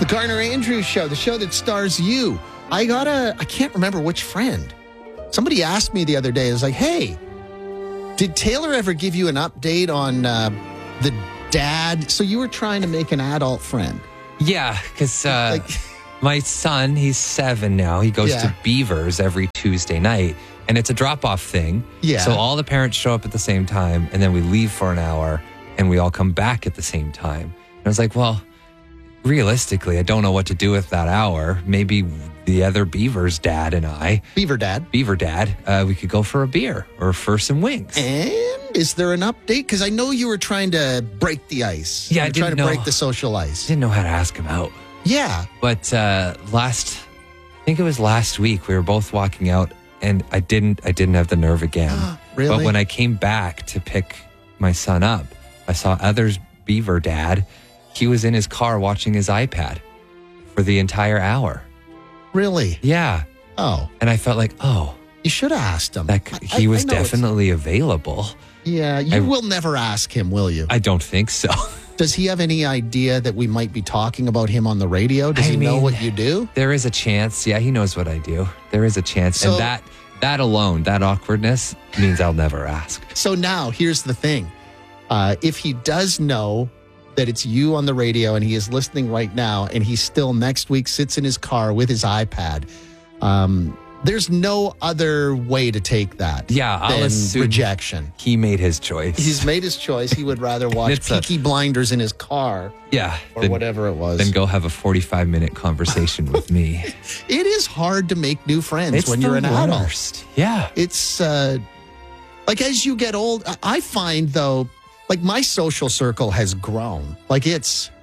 the Garner Andrews Show, the show that stars you. I can't remember which friend. Somebody asked me the other day, I was like, hey, did Taylor ever give you an update on the dad? So you were trying to make an adult friend. Yeah, because my son, he's 7 now. He goes to Beavers every Tuesday night, and it's a drop-off thing. Yeah. So all the parents show up at the same time, and then we leave for an hour, and we all come back at the same time. And I was like, well, realistically, I don't know what to do with that hour. Maybe the other Beaver's dad and I. Beaver Dad, we could go for a beer or for some wings. And is there an update? Because I know you were trying to break the ice. Yeah, I didn't know. Break the social ice. Didn't know how to ask him out. Yeah. But I think it was last week, we were both walking out, and I didn't have the nerve again. Really? But when I came back to pick my son up, I saw Other's Beaver dad. He was in his car watching his iPad for the entire hour. Really? Yeah. Oh. And I felt like, you should have asked him. He was definitely available. Yeah, you will never ask him, will you? I don't think so. Does he have any idea that we might be talking about him on the radio? Does he know what you do? There is a chance. Yeah, he knows what I do. There is a chance. So, and that alone, that awkwardness means I'll never ask. So now, here's the thing. If he does know that it's you on the radio and he is listening right now and he still next week sits in his car with his iPad, there's no other way to take that. Yeah, I'll assume rejection. He made his choice. He's made his choice. He would rather watch Peaky Blinders in his car. Yeah. Or whatever it was. Then go have a 45-minute conversation with me. It is hard to make new friends when you're an adult. Yeah. It's like as you get old, I find though, like my social circle has grown. Like it's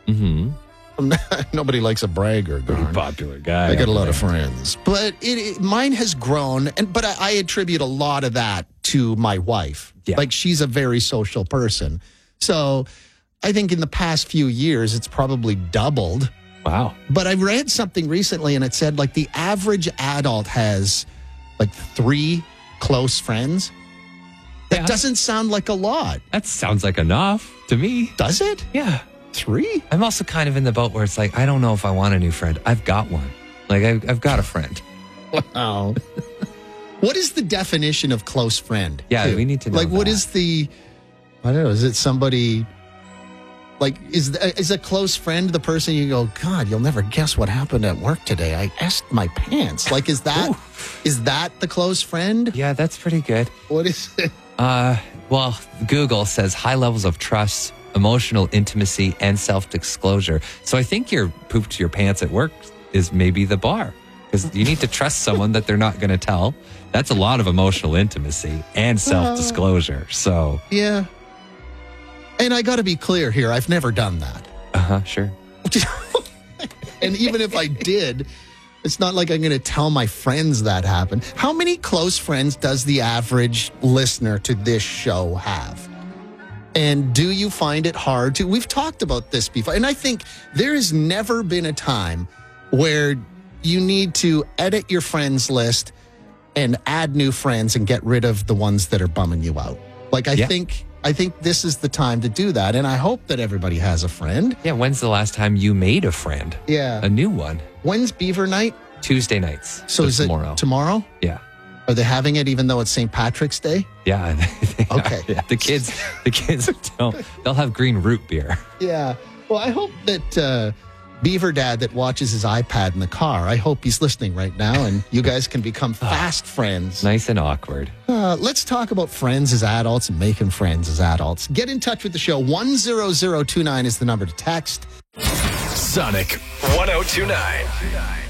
nobody likes a bragger. Pretty popular guy. I got a lot of friends, but mine has grown, but I attribute a lot of that to my wife. Yeah. Like she's a very social person, so I think in the past few years it's probably doubled. Wow! But I read something recently, and it said like the average adult has like 3 close friends. That doesn't sound like a lot. That sounds like enough to me. Does it? Yeah. 3? I'm also kind of in the boat where it's like, I don't know if I want a new friend. I've got one. Like, I've got a friend. Wow. What is the definition of close friend? Yeah, we need to know. Like, what is I don't know, is it somebody, like, is a close friend the person you go, God, you'll never guess what happened at work today. I asked my pants. Like, is that the close friend? Yeah, that's pretty good. What is it? Well, Google says high levels of trust, emotional intimacy, and self-disclosure. So I think your poop to your pants at work is maybe the bar, because you need to trust someone that they're not going to tell. That's a lot of emotional intimacy and self-disclosure. So yeah. And I got to be clear here. I've never done that. Sure. And even if I did, it's not like I'm going to tell my friends that happened. How many close friends does the average listener to this show have? And do you find it hard to? We've talked about this before. And I think there has never been a time where you need to edit your friends list and add new friends and get rid of the ones that are bumming you out. Like, I think this is the time to do that. And I hope that everybody has a friend. Yeah, when's the last time you made a friend? Yeah. A new one. When's Beaver Night? Tuesday nights. So is tomorrow. It tomorrow? Yeah. Are they having it even though it's St. Patrick's Day? Yeah. Okay. Yeah. The kids they'll have green root beer. Yeah. Well, I hope that Beaver Dad that watches his iPad in the car, I hope he's listening right now and you guys can become fast friends. Nice and awkward. Let's talk about friends as adults and making friends as adults. Get in touch with the show. 10029 is the number to text. Sonic 1029.